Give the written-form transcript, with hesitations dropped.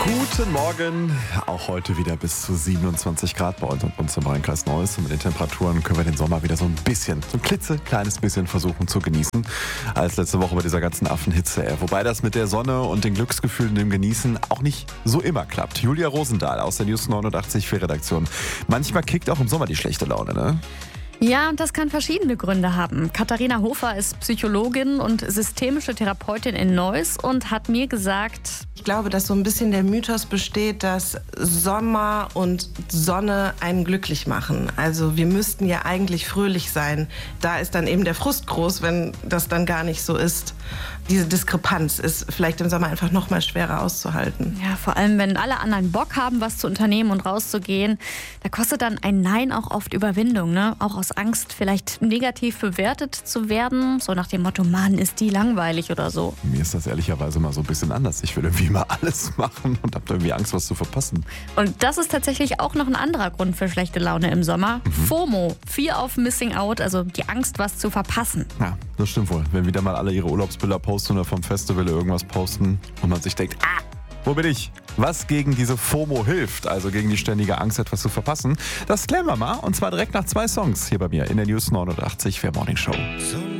Guten Morgen, auch heute wieder bis zu 27 Grad bei uns im Rhein-Kreis Neuss. Und mit den Temperaturen können wir den Sommer wieder so ein klitzekleines bisschen versuchen zu genießen, als letzte Woche bei dieser ganzen Affenhitze. Wobei das mit der Sonne und den Glücksgefühlen dem Genießen auch nicht so immer klappt. Julia Rosendahl aus der News 89 Redaktion. Manchmal kickt auch im Sommer die schlechte Laune, ne? Ja, und das kann verschiedene Gründe haben. Katharina Hofer ist Psychologin und systemische Therapeutin in Neuss und hat mir gesagt: Ich glaube, dass so ein bisschen der Mythos besteht, dass Sommer und Sonne einen glücklich machen. Also wir müssten ja eigentlich fröhlich sein. Da ist dann eben der Frust groß, wenn das dann gar nicht so ist. Diese Diskrepanz ist vielleicht im Sommer einfach noch mal schwerer auszuhalten. Ja, vor allem, wenn alle anderen Bock haben, was zu unternehmen und rauszugehen, da kostet dann ein Nein auch oft Überwindung, ne? Auch aus Angst, vielleicht negativ bewertet zu werden. So nach dem Motto, Mann, ist die langweilig oder so. Mir ist das ehrlicherweise mal so ein bisschen anders. Ich will irgendwie mal alles machen und habe irgendwie Angst, was zu verpassen. Und das ist tatsächlich auch noch ein anderer Grund für schlechte Laune im Sommer. FOMO, Fear of Missing Out, also die Angst, was zu verpassen. Ja, das stimmt wohl. Wenn wieder mal alle ihre Urlaubsbilder posten oder vom Festival irgendwas posten und man sich denkt, wo bin ich? Was gegen diese FOMO hilft, also gegen die ständige Angst, etwas zu verpassen, das klären wir mal. Und zwar direkt nach 2 Songs hier bei mir in der News 89 für Morning Show.